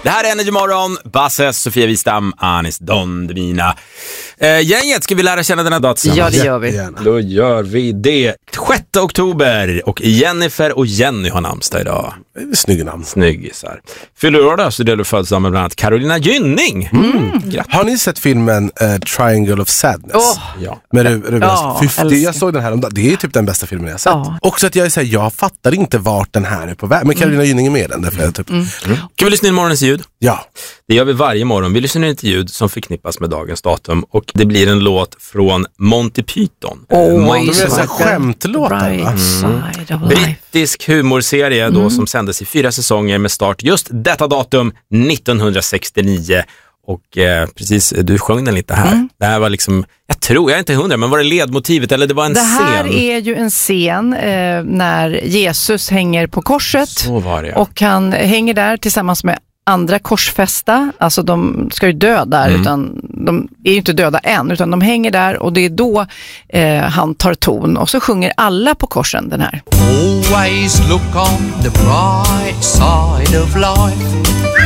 Det här är Energy Morgon, Basses, Sofia Wistam, Anis Don Demina. Gänget, ska vi lära känna den här dagen tillsammans? Ja, det gör vi. Då gör vi det. 6 oktober och Jennifer och Jenny har namnsdag idag. Snygga namn. Snyggisar. Fyller år då, så det är du född samman med bland annat Carolina Gynning. Har ni sett filmen Triangle of Sadness? Ja. Med Ruben älskar. Jag såg den här, det är typ den bästa filmen jag har sett. Också att jag är så här, jag fattar inte vart den här är på väg. Men Carolina Gynning är med den därför jag typ. Kan vi lyssna in morgonens ljud? Ja. Det gör vi varje morgon. Vi lyssnar in ett ljud som förknippas med dagens datum. Och det blir en låt från Monty Python. De är så här skämtlåtar. Brittisk humorserie då som sändes i 4 säsonger med start just detta datum 1969. Och precis, du sjöng den lite här. Det här var liksom, jag är inte 100, men var det ledmotivet eller det var en scen? Det här är ju en scen när Jesus hänger på korset. Så var det. Och han hänger där tillsammans med andra korsfästa. Alltså de ska ju dö där, utan de är ju inte döda än, utan de hänger där och det är då han tar ton och så sjunger alla på korsen den här. Always look on the bright side of life.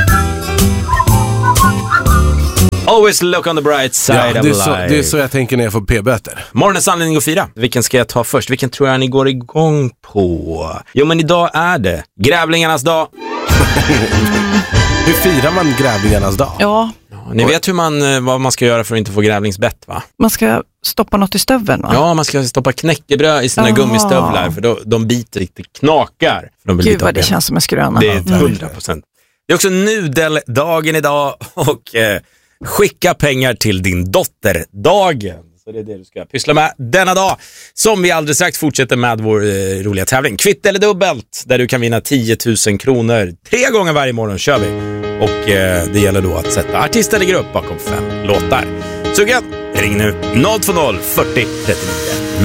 Always look on the bright side of life. Det är så jag tänker när jag får p-böter. Morgonens anledning att fira. Vilken ska jag ta först? Vilken tror jag ni går igång på? Jo, men idag är det Grävlingarnas dag. Hur firar man Grävlingarnas dag? Ja, Ni vet vad man ska göra för att inte få grävlingsbett, va? man ska stoppa något i stöveln, va? Ja, man ska stoppa knäckebröd i sina gummistövlar för de biter riktigt knakar. För de Gud vad det känns som en skröna. Det är 100%. Det är också nudeldagen idag och skicka pengar till din dotter dagen. Så det är det du ska pyssla med denna dag. Som vi alldeles strax fortsätter med vår roliga tävling. Kvitt eller dubbelt, där du kan vinna 10 000 kronor. 3 gånger varje morgon kör vi. Och det gäller då att sätta artist eller grupp bakom 5 låtar. Sugen? Ring nu 020 40 39